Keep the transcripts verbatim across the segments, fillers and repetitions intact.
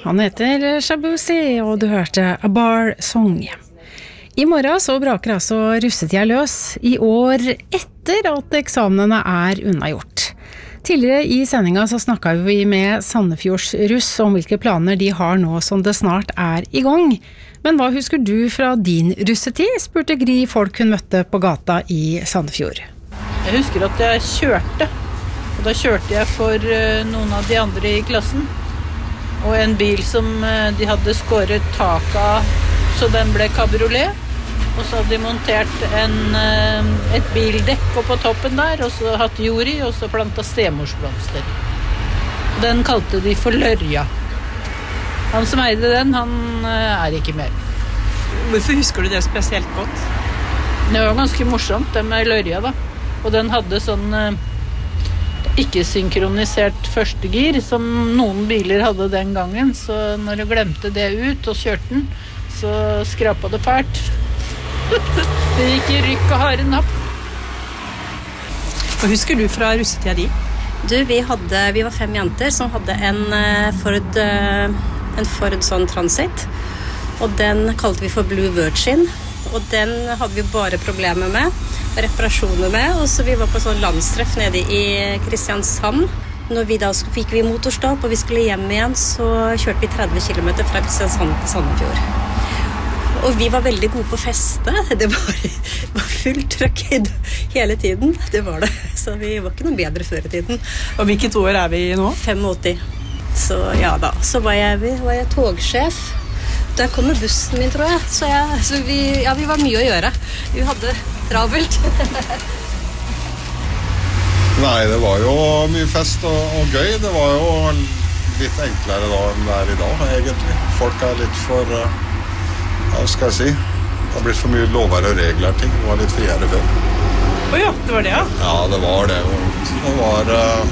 Han heter Shabuzi, og du hørte A Bar Song. I morgen så braker altså russetida løs, i år etter at eksamenene er unnagjort. Tidligere i sendinga så snakket vi med Sandefjords russ om hvilke planer de har nå som det snart er i gang. Men hva husker du fra din russetid, spurte Gry folk hun møtte på gata i Sandefjord. Jeg husker at jeg kjørte, og da kjørte jeg for noen av de andre i klassen. Og en bil som de hadde skåret tak av, så den ble kabriolet. Og så hadde de montert en, et bildekk oppå toppen der, og så hatt jord i, og så plantet stemorsblomster. Den kalte de for Lørja. Han som eide den, han er ikke mer. Hvorfor husker du det spesielt godt? Det var ganske morsomt, det med Lørja da. Og den hadde sånn ikke synkronisert førstegir, som noen biler hadde den gangen. Så når du glemte det ut og kjørte den, så skrapet det fælt. Det gikk i rykk og harde napp. Hva husker du fra russetida di? Du, vi, hadde, vi var fem jenter som hadde en Ford, en Ford sånn Transit. Og den kalte vi for Blue Virgin. Og den hadde vi bare problemer med, reparasjoner med. Og så vi var på sånn landstreff nede i Kristiansand. Når vi da fikk vi motorstopp og vi skulle hjem igjen, så kjørte vi tretti kilometer fra Kristiansand til Sandefjord. Og vi var veldig gode på feste. Det var, var fullt trøkk hele tiden. Det var det. Så vi var ikke noe bedre før i tiden. Og hvilket år er vi i nå? åttifem. Så ja da. Så var jeg, var jeg togsjef. Der kommer bussen min, tror jeg. Så, jeg, så vi, ja, vi var mye å gjøre. Vi hadde travelt. Nei, det var jo mye fest og, og gøy. Det var jo litt enklere da enn det er i dag, egentlig. Folk er litt for... Hva skal jeg si? Det har blitt for mye lover og regler ting. Det var litt friere før. Åja, det var det, ja? Ja, det var det. Det var...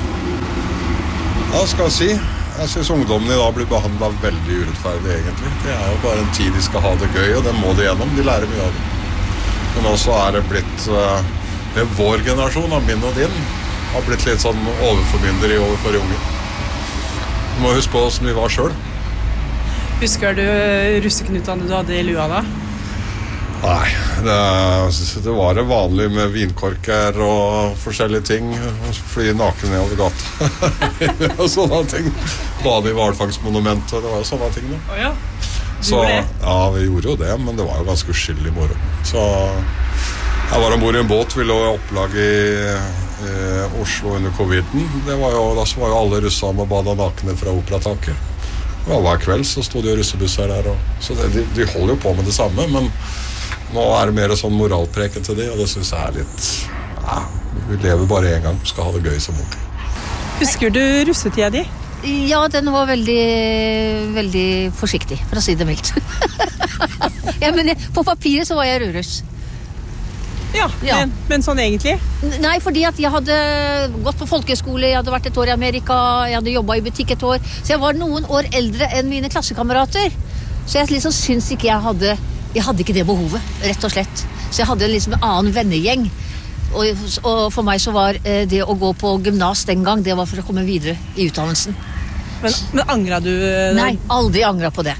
Hva skal jeg si? Jeg synes ungdommen i dag blir behandlet veldig urettferdig, egentlig. Det er jo bare en tid de skal ha det gøy, og det må de gjennom. De lærer mye av det. Men også er det blitt... Med vår generasjon, av min og din, har blitt litt sånn overformynderi overfor unge. Du må huske på hvordan vi var selv. Husker du russeknutene du hadde i lua da? Nei, det, det var det vanlig med vinkorker og forskjellige ting. Fly naken ned over gata. Og sånne ting. Bade i hvalfangstmonumentet, det var jo sånne ting. Da. Å ja, du Så, gjorde det? Ja, vi gjorde jo det, men det var jo ganske uskyldig moro. Så jeg var ombord i en båt, vi lå i opplag i, i Oslo under coviden. Det var jo, da var jo alle russa med bada nakne fra operataket. Ja, hver kveld så stod det jo russebusser der, og, så det, de, de holder jo på med det samme, men nå er det mer sånn moralpreken til de, og det synes jeg er litt, ja, vi lever bare en gang, skal ha det gøy som ung. Husker du russetida di? Ja, den var veldig, veldig forsiktig, for å si det mildt. Ja, men på papiret så var jeg rødruss. Ja, Ja. Men, men sånn egentlig? Nei, fordi at jeg hadde gått på folkeskole, jeg hadde vært et år i Amerika, jeg hadde jobbet i butikk et år, så jeg var noen år eldre enn mine klassekamerater. Så jeg liksom syns ikke jeg hadde, jeg hadde ikke det behovet, rett og slett. Så jeg hadde liksom en annen vennegjeng. Og, og for meg så var eh, det å gå på gymnas den gang, det var for å komme videre i utdannelsen. Men, men angret du? Nei, aldri angret på det.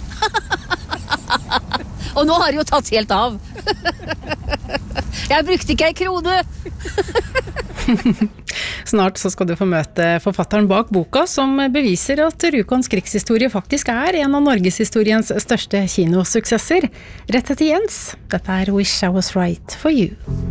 Og nå har det jo tatt helt av. Jeg brukte ikke ei krone. Snart så skal du få møte forfatteren bak boka, som beviser at Rjukans krigshistorie faktisk er en av Norgeshistoriens største kinosuksesser. Rett etter Jens. Dette er Wish I Was Right For You.